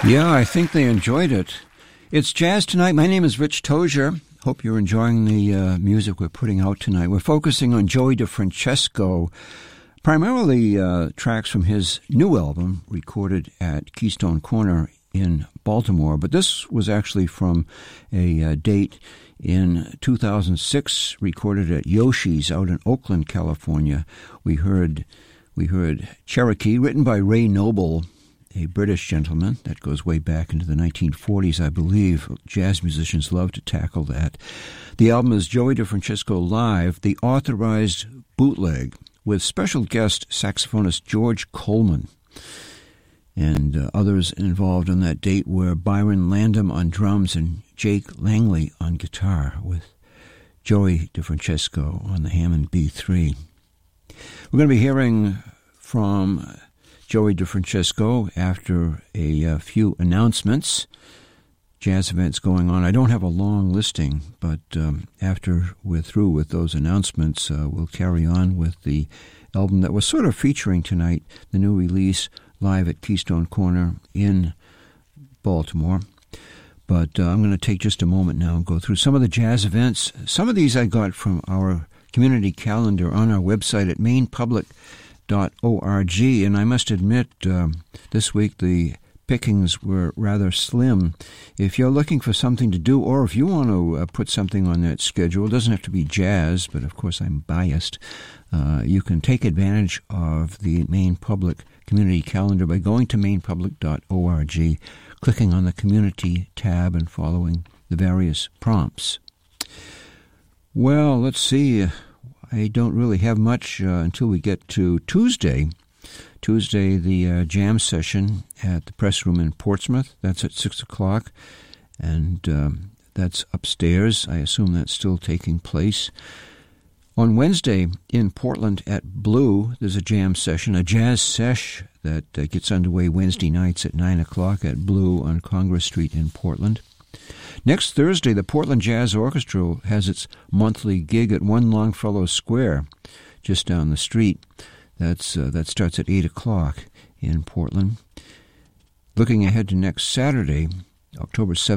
Yeah, I think they enjoyed it. It's Jazz Tonight. My name is Rich Tozier. Hope you're enjoying the music we're putting out tonight. We're focusing on Joey DeFrancesco, primarily tracks from his new album recorded at Keystone Corner in Baltimore. But this was actually from a date in 2006, recorded at Yoshi's out in Oakland, California. We heard Cherokee, written by Ray Noble, a British gentleman. That goes way back into the 1940s, I believe. Jazz musicians love to tackle that. The album is Joey DeFrancesco Live, the authorized bootleg, with special guest saxophonist George Coleman. And others involved on that date were Byron Landam on drums and Jake Langley on guitar, with Joey DeFrancesco on the Hammond B3. We're going to be hearing from Joey DeFrancesco after a few announcements, jazz events going on. I don't have a long listing, but after we're through with those announcements, we'll carry on with the album that was sort of featuring tonight, the new release live at Keystone Corner in Baltimore. But I'm going to take just a moment now and go through some of the jazz events. Some of these I got from our community calendar on our website at mainpublic.org, and I must admit, this week the pickings were rather slim. If you're looking for something to do, or if you want to put something on that schedule, it doesn't have to be jazz, but of course I'm biased, you can take advantage of the Maine Public community calendar by going to mainpublic.org, clicking on the community tab and following the various prompts. Well, let's see. I don't really have much until we get to Tuesday. Tuesday, the jam session at the Press Room in Portsmouth. That's at 6 o'clock, and that's upstairs. I assume that's still taking place. On Wednesday in Portland at Blue, there's a jam session, a jazz sesh that gets underway Wednesday nights at 9 o'clock at Blue on Congress Street in Portland. Next Thursday, the Portland Jazz Orchestra has its monthly gig at One Longfellow Square, just down the street. That starts at 8 o'clock in Portland. Looking ahead to next Saturday, October 7th,